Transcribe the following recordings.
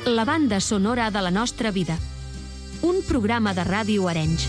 La banda sonora de la nostra vida. Un programa de ràdio Arenys.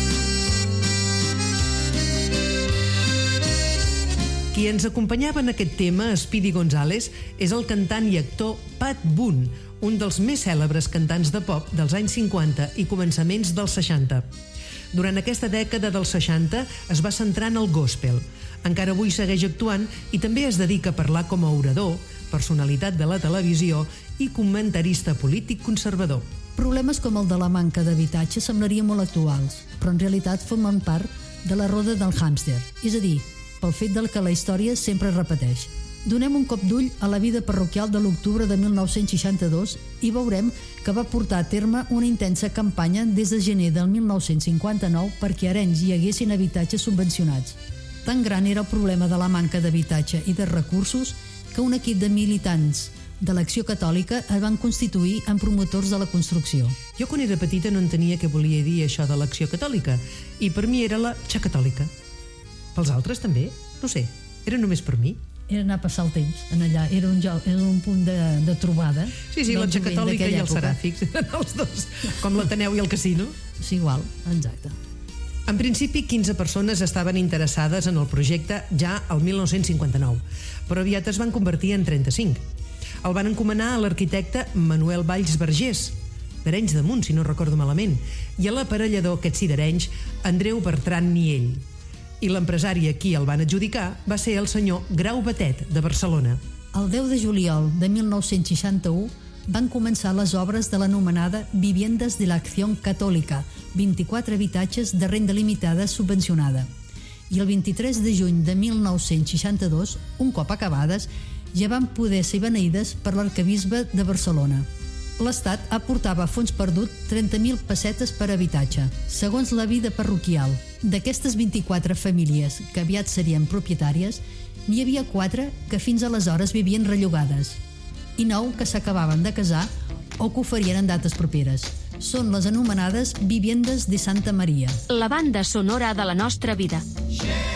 Qui ens acompanyava en aquest tema, Speedy González, és el cantant i actor Pat Boone, un dels més cèlebres cantants de pop dels anys 50 i començaments dels 60. Durant aquesta dècada dels 60 es va centrar en el gospel. Encara avui segueix actuant i també es dedica a parlar com a orador, personalitat de la televisió i comentarista polític conservador. Problemes com el de la manca d'habitatge semblarien molt actuals, però en realitat formen part de la roda del hàmster, és a dir, pel fet del que la història sempre es repeteix. Donem un cop d'ull a la vida parroquial de l'octubre de 1962 i veurem que va portar a terme una intensa campanya des de gener del 1959 perquè a Arenys hi haguessin habitatges subvencionats. Tan gran era el problema de la manca d'habitatge i de recursos que un equip de militants de l'Acció Catòlica es van constituir en promotors de la construcció. Jo quan era petita no entenia què volia dir això de l'Acció Catòlica i per mi era la Xacatòlica. Pels altres també? No sé, era només per mi. Era anar a passar el temps en allà, era un punt de trobada. Sí, la Xacatòlica i els seràfics, eren els dos, com l'Ateneu i el Casino. Sí, igual, exacte. En principi, 15 persones estaven interessades en el projecte ja al 1959, però aviat es van convertir en 35. El van encomanar a l'arquitecte Manuel Valls Vergés, d'Arenys de Munt, si no recordo malament, i a l'aparellador, aquest sí d'Arenys, Andreu Bertran Niell. I l'empresari a qui el van adjudicar va ser el senyor Grau Batet, de Barcelona. El 10 de juliol de 1961 van començar les obres de l'anomenada Viviendas de la Acción Católica, 24 habitatges de renda limitada subvencionada. I el 23 de juny de 1962, un cop acabades, ja van poder ser beneïdes per l'arquebisbe de Barcelona. L'Estat aportava a fons perdut 30.000 pessetes per habitatge, segons la vida parroquial. D'aquestes 24 famílies que aviat serien propietàries, n'hi havia 4 que fins aleshores vivien rellogades i 9 que s'acabaven de casar o que ho farien en dates properes. Són les anomenades Viviendas de Santa Maria. La banda sonora de la nostra vida.